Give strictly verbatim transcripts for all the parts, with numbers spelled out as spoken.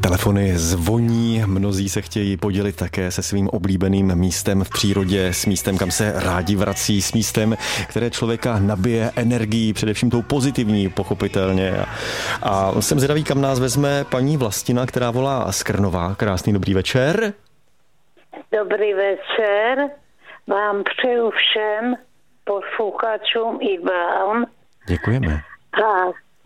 Telefony zvoní, mnozí se chtějí podělit také se svým oblíbeným místem v přírodě, s místem, kam se rádi vrací, s místem, které člověka nabije energií, především tou pozitivní, pochopitelně. A jsem zvědavý, kam nás vezme paní Vlastina, která volá z Krnova. Krásný dobrý večer. Dobrý večer. Vám přeju všem posluchačům i vám. Děkujeme. A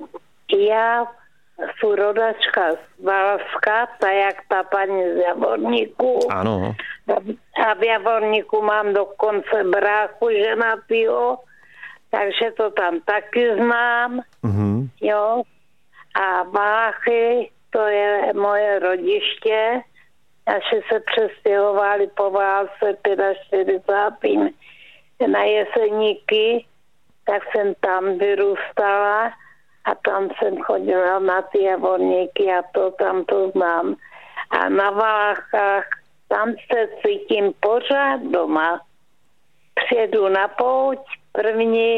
já jsem rodačka z Valska, tak jak ta paní z Javorníku. Ano. A v Javorníku mám dokonce bráchu ženatýho, takže to tam taky znám. Mm-hmm. Jo. A Váchy, to je moje rodiště. Naši se přestěhovali po válce čtyřicátým pátým na Jeseníky, tak jsem tam vyrůstala a tam jsem chodila na ty Javorníky a to tam to znám. A na Váchách tam se cítím pořád doma. Přijedu na pouť první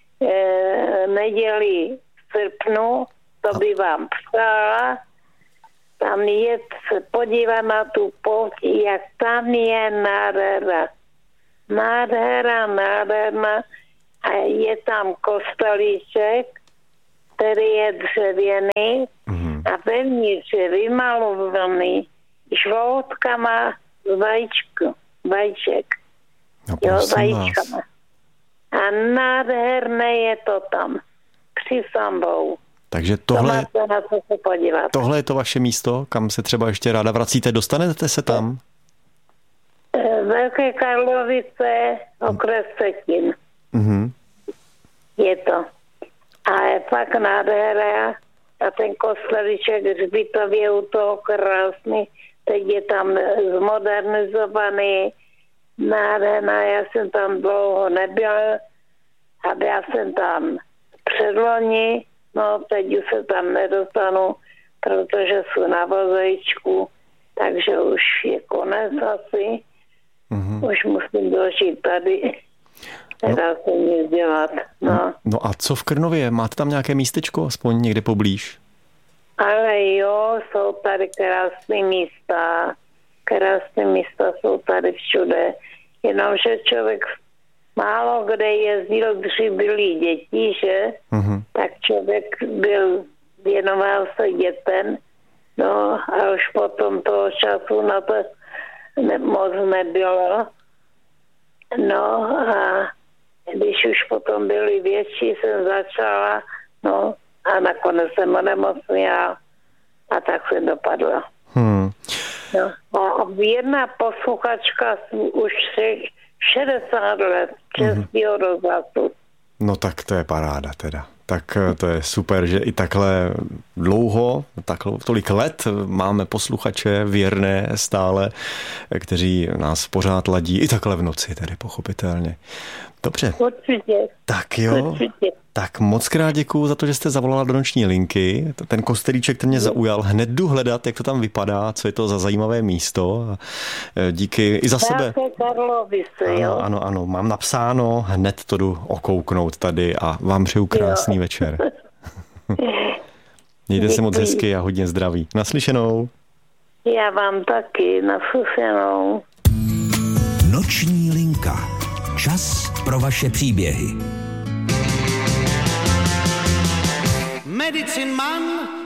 e, neděli v srpnu, to by vám přála. Tam je se podívat na tu pouť, jak tam je nádhera. Nádhera, nádherná. A je tam kostelíček, který je dřevěný mm-hmm. a vevnitř je vymalovaný žloutkama z vajíčku, vajíček. No, jo, vajíčkama. A nádherné je to tam. Při Sambou. Takže tohle, to na co se podívat. Tohle je to vaše místo, kam se třeba ještě ráda vracíte. Dostanete se tam? Velké Karlovice, okres Cetin. Mm-hmm. Je to. A je fakt nádhera a ten kostelíček hřbitově u toho krásný. Teď je tam zmodernizovaný. Nádherná, já jsem tam dlouho nebyl a já jsem tam předloni. No, teď už se tam nedostanu, protože jsou na vozejčku, takže už je konec asi. Mm-hmm. Už musím dožít tady. Nedá no. se nic dělat. No. no a co v Krnově? Máte tam nějaké místečko, aspoň někde poblíž? Ale jo, jsou tady krásné místa. Krásné místa jsou tady všude. Jenomže člověk málo kde jezdil, když byli děti, že? Mm-hmm. Tak člověk byl, věnoval se dětem, no a už potom toho času na to ne, moc nebylo. No a když už potom byli větší, jsem začala, no a nakonec jsem onemocněla a tak se dopadla. Hmm. No, a jedna posluchačka už šedesát let Českého rozhlasu. No tak to je paráda teda. Tak to je super, že i takhle dlouho, takhle, tolik let máme posluchače věrné stále, kteří nás pořád ladí i takhle v noci, tedy pochopitelně. Dobře. Určitě. Tak jo. Určitě. Tak moc krát děkuju za to, že jste zavolala do noční linky. Ten kostelíček, ten mě zaujal. Hned jdu hledat, jak to tam vypadá, co je to za zajímavé místo. Díky i za sebe. Karlovice, jo. Ano, ano, ano, mám napsáno, hned to jdu okouknout tady a vám přeju krásný jo. večer. Mějte se moc hezky a hodně zdraví. Naslyšenou. Já vám taky, naslyšenou. Noční linka. Čas pro vaše příběhy. Medicine Man